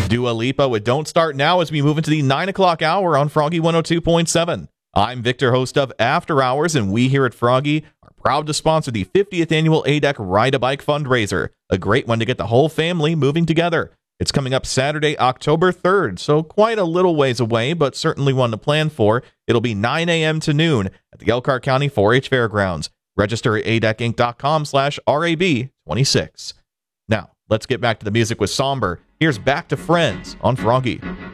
Dua Lipa with Don't Start Now as we move into the 9 o'clock hour on Froggy 102.7. I'm Victor, host of After Hours, and we here at Froggy are proud to sponsor the 50th annual ADEC Ride a Bike fundraiser, a great one to get the whole family moving together. It's coming up Saturday, October 3rd, so quite a little ways away, but certainly one to plan for. It'll be 9 a.m. to noon at the Elkhart County 4-H Fairgrounds. Register at adecinc.com/RAB26. Now, let's get back to the music with Somber. Here's Back to Friends on Froggy.